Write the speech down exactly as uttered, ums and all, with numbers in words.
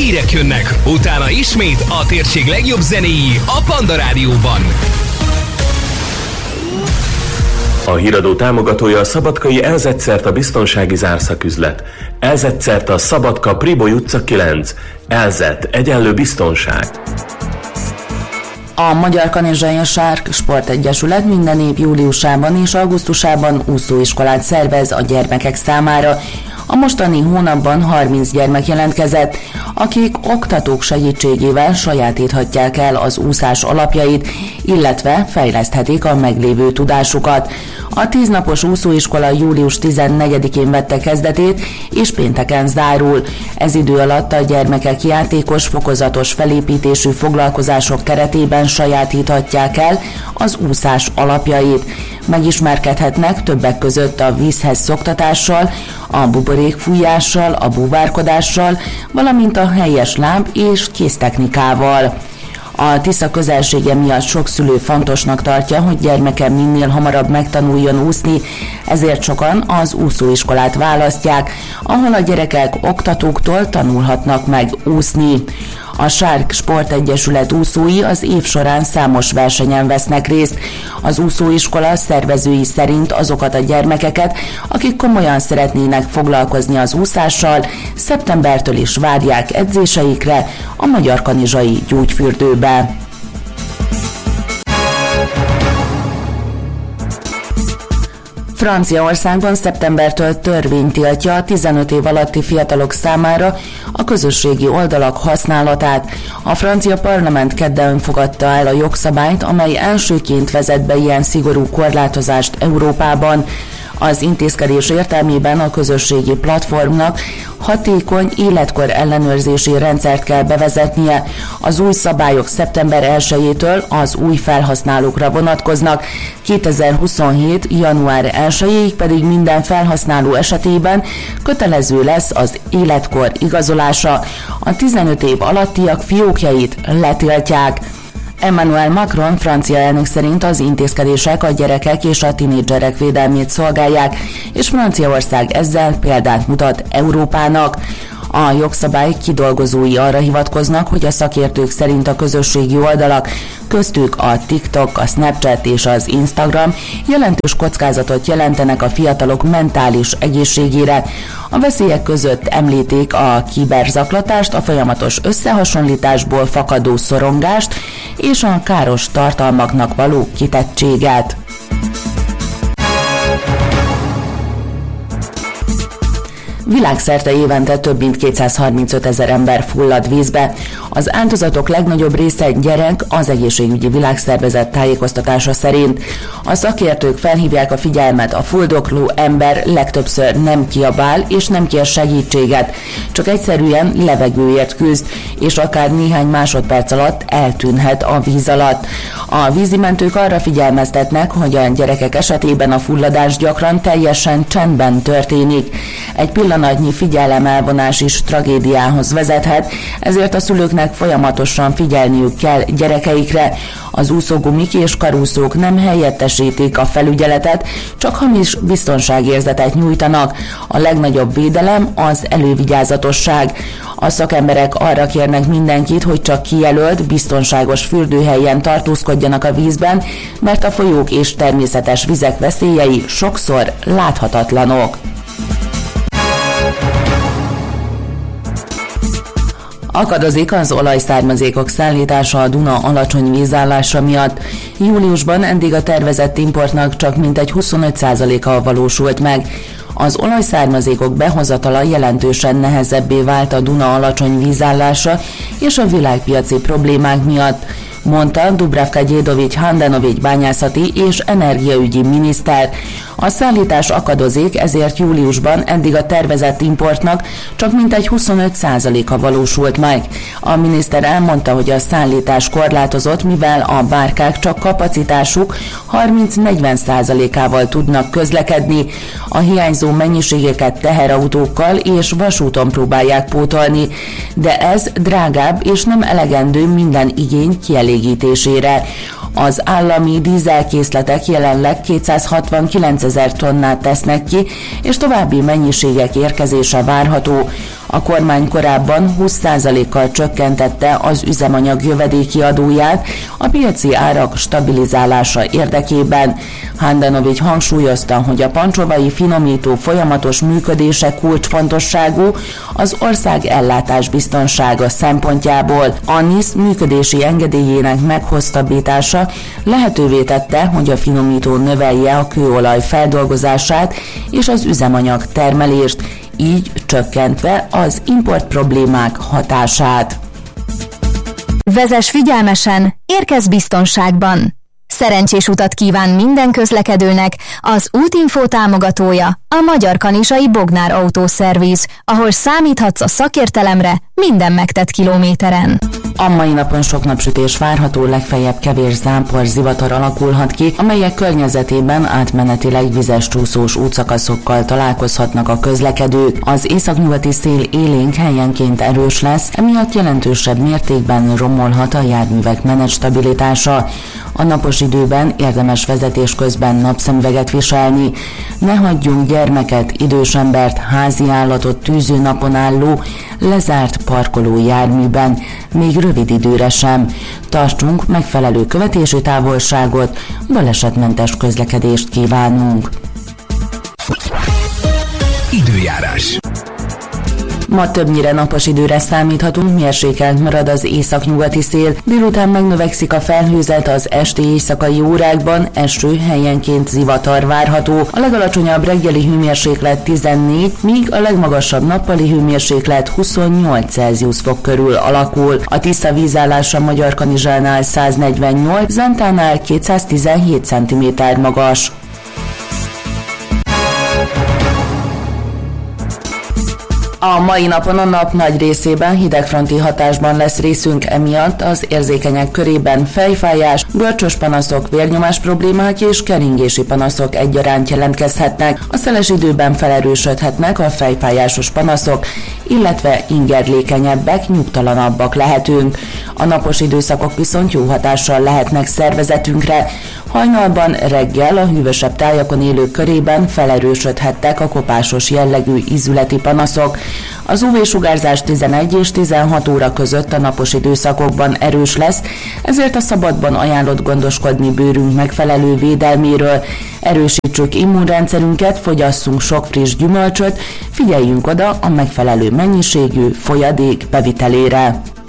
Hírek jönnek, utána ismét a térség legjobb zenéi a Panda Rádióban. A híradó támogatója a szabadkai Elzett-Szerta biztonsági zárszaküzlet. Elzett-Szerta Szabadka Priboly utca kilenc. Elzett egyenlő biztonság. A Magyar Kanizsai Sárk Sportegyesület minden év júliusában és augusztusában úszóiskolát szervez a gyermekek számára. A mostani hónapban harminc gyermek jelentkezett, akik oktatók segítségével sajátíthatják el az úszás alapjait, illetve fejleszthetik a meglévő tudásukat. A tíznapos úszóiskola július tizennegyedikén vette kezdetét, és pénteken zárul. Ez idő alatt a gyermekek játékos, fokozatos felépítésű foglalkozások keretében sajátíthatják el az úszás alapjait. Megismerkedhetnek többek között a vízhez szoktatással, a buborékfújással, a búvárkodással, valamint a helyes láb- és kéztechnikával. A Tisza közelsége miatt sok szülő fontosnak tartja, hogy gyermeke minél hamarabb megtanuljon úszni, ezért sokan az úszóiskolát választják, ahol a gyerekek oktatóktól tanulhatnak meg úszni. A Sárk Sportegyesület úszói az év során számos versenyen vesznek részt. Az úszóiskola szervezői szerint azokat a gyermekeket, akik komolyan szeretnének foglalkozni az úszással, szeptembertől is várják edzéseikre a Magyar Kanizsai gyógyfürdőbe. Franciaországban szeptembertől törvény tiltja a tizenöt év alatti fiatalok számára a közösségi oldalak használatát. A francia parlament kedden fogadta el a jogszabályt, amely elsőként vezet be ilyen szigorú korlátozást Európában. Az intézkedés értelmében a közösségi platformnak hatékony életkor ellenőrzési rendszert kell bevezetnie. Az új szabályok szeptember elsejétől az új felhasználókra vonatkoznak, kétezer-huszonhét. január elsejéig pedig minden felhasználó esetében kötelező lesz az életkor igazolása. A tizenöt év alattiak fiókjait letiltják. Emmanuel Macron francia elnök szerint az intézkedések a gyerekek és a tinédzserek védelmét szolgálják, és Franciaország ezzel példát mutat Európának. A jogszabály kidolgozói arra hivatkoznak, hogy a szakértők szerint a közösségi oldalak, köztük a TikTok, a Snapchat és az Instagram jelentős kockázatot jelentenek a fiatalok mentális egészségére. A veszélyek között említik a kiberzaklatást, a folyamatos összehasonlításból fakadó szorongást és a káros tartalmaknak való kitettséget. Világszerte évente több mint kétszázharmincöt ezer ember fullad vízbe. Az áldozatok legnagyobb része gyerek, az Egészségügyi Világszervezet tájékoztatása szerint. A szakértők felhívják a figyelmet, a fuldokló ember legtöbbször nem kiabál és nem kér segítséget, csak egyszerűen levegőért küzd, és akár néhány másodperc alatt eltűnhet a víz alatt. A vízimentők arra figyelmeztetnek, hogy a gyerekek esetében a fulladás gyakran teljesen csendben történik. Egy pillanatnyi figyelemelvonás is tragédiához vezethet, ezért a szülőknek folyamatosan figyelniük kell gyerekeikre. Az úszógumik és karúszók nem helyettesítik a felügyeletet, csak hamis biztonságérzetet nyújtanak. A legnagyobb védelem az elővigyázatosság. A szakemberek arra kérnek mindenkit, hogy csak kijelölt, biztonságos fürdőhelyen tartózkodjanak a vízben, mert a folyók és természetes vizek veszélyei sokszor láthatatlanok. Akadozik az olajszármazékok szállítása a Duna alacsony vízállása miatt. Júliusban eddig a tervezett importnak csak mintegy huszonöt százaléka valósult meg. Az olajszármazékok behozatala jelentősen nehezebbé vált a Duna alacsony vízállása és a világpiaci problémák miatt, mondta Dubravka Gyédovics Handanovics bányászati és energiaügyi miniszter. A szállítás akadozik, ezért júliusban eddig a tervezett importnak csak mintegy huszonöt százaléka valósult meg. A miniszter elmondta, hogy a szállítás korlátozott, mivel a bárkák csak kapacitásuk harminc-negyven százalékával tudnak közlekedni. A hiányzó mennyiségeket teherautókkal és vasúton próbálják pótolni, de ez drágább és nem elegendő minden igény kielégítésére. Az állami dízelkészletek jelenleg kétszázhatvankilencezer tonnát tesznek ki, és további mennyiségek érkezése várható. A kormány korábban húsz százalékkal csökkentette az üzemanyag jövedéki adóját a piaci árak stabilizálása érdekében. Handanovics hangsúlyozta, hogy a pancsovai finomító folyamatos működése kulcsfontosságú az ország ellátás biztonsága szempontjából. A NISZ működési engedélyének meghosszabbítása lehetővé tette, hogy a finomító növelje a kőolaj feldolgozását és az üzemanyag termelést, így csökkentve az import problémák hatását. Vezess figyelmesen, érkezz biztonságban! Szerencsés utat kíván minden közlekedőnek az Útinfo támogatója, a Magyar Kanizsai Bognár Autószerviz, ahol számíthatsz a szakértelemre minden megtett kilométeren. A mai napon sok napsütés várható, legfeljebb kevés zápor, zivatar alakulhat ki, amelyek környezetében átmenetileg vizes csúszós útszakaszokkal találkozhatnak a közlekedők. Az északnyugati szél élénk, helyenként erős lesz, emiatt jelentősebb mértékben romolhat a járművek menetstabilitása. A napos időben érdemes vezetés közben napszemüveget viselni. Ne hagyjunk gyermeket, idős embert, házi állatot tűző napon álló, lezárt parkoló járműben, még rövid időre sem. Tartsunk megfelelő követési távolságot, balesetmentes közlekedést kívánunk. Időjárás. Ma többnyire napos időre számíthatunk, mérsékelt marad az északnyugati szél, délután megnövekszik a felhőzet, az esti éjszakai órákban eső, helyenként zivatar várható. A legalacsonyabb reggeli hőmérséklet tizennégy, míg a legmagasabb nappali hőmérséklet huszonnyolc Celsius fok körül alakul. A tiszta vízállás a Magyarkanizsánál száznegyvennyolc, Zentánál kétszáztizenhét centiméter magas. A mai napon a nap nagy részében hidegfronti hatásban lesz részünk, emiatt az érzékenyek körében fejfájás, görcsös panaszok, vérnyomás problémák és keringési panaszok egyaránt jelentkezhetnek. A szeles időben felerősödhetnek a fejfájásos panaszok, illetve ingerlékenyebbek, nyugtalanabbak lehetünk. A napos időszakok viszont jó hatással lehetnek szervezetünkre. Hajnalban, reggel a hűvösebb tájakon élők körében felerősödhettek a kopásos jellegű ízületi panaszok. Az ú vé-sugárzás tizenegy és tizenhat óra között a napos időszakokban erős lesz, ezért a szabadban ajánlott gondoskodni bőrünk megfelelő védelméről. Erősítsük immunrendszerünket, fogyasszunk sok friss gyümölcsöt, figyeljünk oda a megfelelő mennyiségű folyadék bevitelére.